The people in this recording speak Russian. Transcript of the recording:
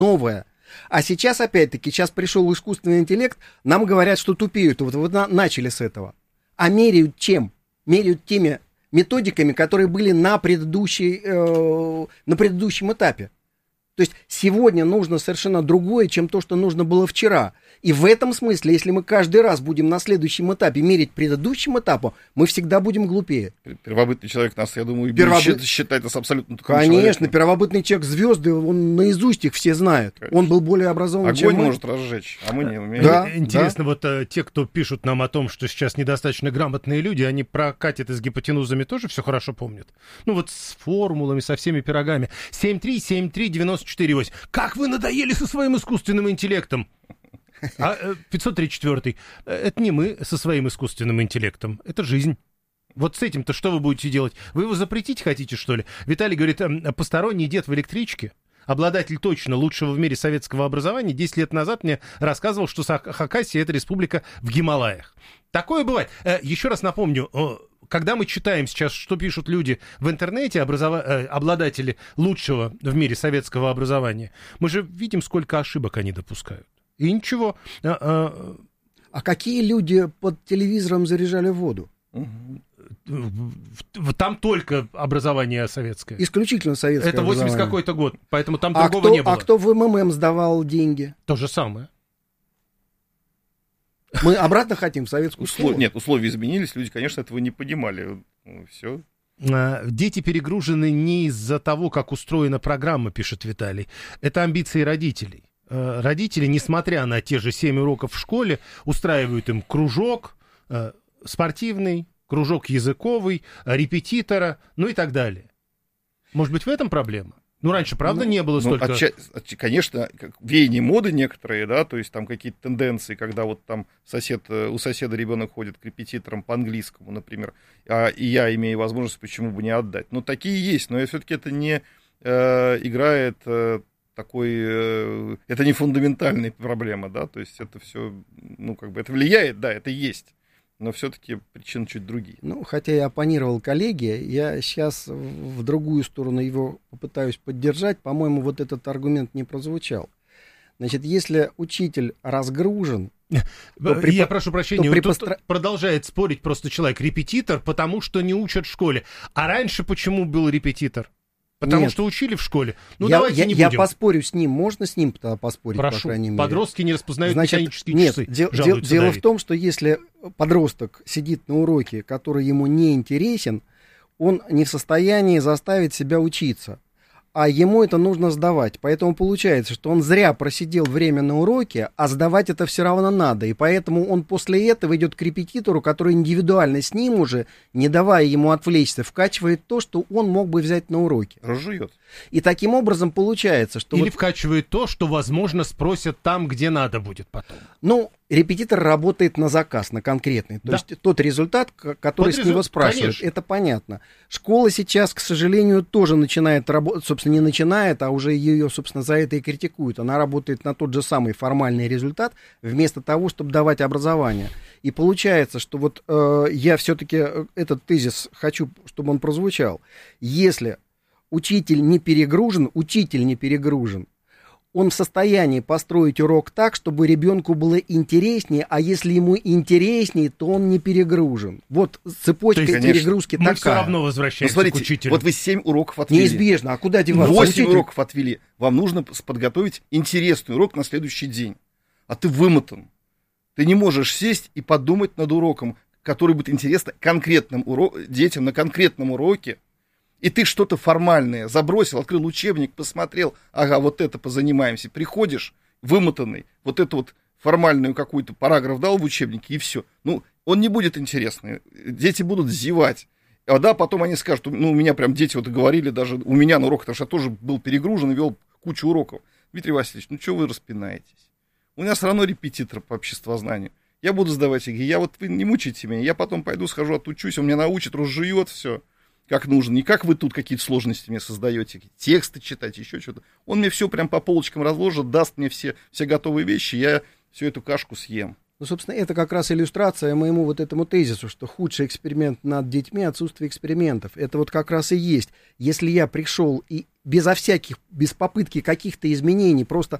новое. А сейчас, опять-таки, сейчас пришел искусственный интеллект, нам говорят, что тупеют. Вот начали с этого. А меряют чем? Меряют теми методиками, которые были на предыдущем этапе. То есть сегодня нужно совершенно другое, чем то, что нужно было вчера. И в этом смысле, если мы каждый раз будем на следующем этапе мерить предыдущим этапом, мы всегда будем глупее. Первобытный человек нас, я думаю, считает нас абсолютно таким Конечно, человеком. первобытный человек звезды, он наизусть их все знает. Конечно. Он был более образован, чем мы. Огонь может разжечь, а мы не умеем. Да, интересно, вот те, кто пишут нам о том, что сейчас недостаточно грамотные люди, они про катеты с гипотенузами тоже все хорошо помнят? Ну вот с формулами, со всеми пирогами. 7373948. Как вы надоели со своим искусственным интеллектом? А 534-й. Это не мы со своим искусственным интеллектом. Это жизнь. Вот с этим-то что вы будете делать? Вы его запретить хотите, что ли? Виталий говорит, посторонний дед в электричке, обладатель точно лучшего в мире советского образования, 10 лет назад мне рассказывал, что Хакасия — это республика в Гималаях. Такое бывает. Еще раз напомню, когда мы читаем сейчас, что пишут люди в интернете, обладатели лучшего в мире советского образования, мы же видим, сколько ошибок они допускают. И ничего. А какие люди под телевизором заряжали воду? Там только образование советское. Исключительно советское. Это 80 образование. Какой-то год, поэтому там другого не было. А кто в МММ сдавал деньги? То же самое. Мы обратно хотим в советскую школу? Нет, условия изменились, люди, конечно, этого не понимали. Все. Дети перегружены не из-за того, как устроена программа, пишет Виталий. Это амбиции родителей. Родители, несмотря на те же 7 уроков в школе, устраивают им кружок спортивный, кружок языковый, репетитора, ну и так далее. Может быть, в этом проблема? Ну, раньше, правда, не было столько... Конечно, веяние моды некоторые, да, то есть там какие-то тенденции, когда вот там у соседа ребенок ходит к репетиторам по английскому, например, и я имею возможность, почему бы не отдать. Ну, такие есть, но все-таки это не играет... это не фундаментальная проблема, да, то есть это все, ну, как бы, это влияет, да, это есть, но все-таки причины чуть другие. Ну, хотя я оппонировал коллеге, я сейчас в другую сторону его попытаюсь поддержать, по-моему, вот этот аргумент не прозвучал. Значит, если учитель разгружен... Я прошу прощения, тут продолжает спорить просто человек, репетитор, потому что не учат в школе, а раньше почему был репетитор? Потому что учили в школе. Ну, давайте не будем. Я поспорю с ним. Можно с ним поспорить, прошу, по крайней мере? Подростки не распознают механические часы. Дело в том, что если подросток сидит на уроке, который ему не интересен, он не в состоянии заставить себя учиться. А ему это нужно сдавать. Поэтому получается, что он зря просидел время на уроке, а сдавать это все равно надо. И поэтому он после этого идет к репетитору, который индивидуально с ним уже, не давая ему отвлечься, вкачивает то, что он мог бы взять на уроке. Разжует. И таким образом получается, что... Или вкачивает то, что, возможно, спросят там, где надо будет потом. Ну, репетитор работает на заказ, на конкретный. То есть тот результат, который с него спрашивают, конечно. Это понятно. Школа сейчас, к сожалению, тоже начинает работать, собственно, не начинает, а уже ее, собственно, за это и критикуют. Она работает на тот же самый формальный результат, вместо того, чтобы давать образование. И получается, что вот я все-таки этот тезис хочу, чтобы он прозвучал. Если учитель не перегружен, он в состоянии построить урок так, чтобы ребенку было интереснее, а если ему интереснее, то он не перегружен. Вот цепочка перегрузки такая. Мы все равно возвращаемся к учителю. Вот вы 7 уроков отвели. Неизбежно, а куда деваться? 8 уроков отвели. Вам нужно подготовить интересный урок на следующий день. А ты вымотан. Ты не можешь сесть и подумать над уроком, который будет интересно конкретным детям на конкретном уроке. И ты что-то формальное забросил, открыл учебник, посмотрел, ага, вот это позанимаемся. Приходишь вымотанный, вот эту вот формальную какую-то параграф дал в учебнике, и все. Ну, он не будет интересный. Дети будут зевать. А да, потом они скажут, ну, у меня прям дети вот говорили даже, у меня на уроках, потому что я тоже был перегружен и вел кучу уроков. Дмитрий Васильевич, ну, что вы распинаетесь? У меня все равно репетитор по обществознанию. Я буду сдавать ЕГЭ, вы не мучайте меня, я потом пойду, схожу, отучусь, он меня научит, разжует все. Как нужно, не как вы тут какие-то сложности мне создаете, тексты читать, еще что-то. Он мне все прям по полочкам разложит, даст мне все готовые вещи, я всю эту кашку съем. Ну, собственно, это как раз иллюстрация моему вот этому тезису, что худший эксперимент над детьми — отсутствие экспериментов. Это вот как раз и есть. Если я пришел и без попытки каких-то изменений просто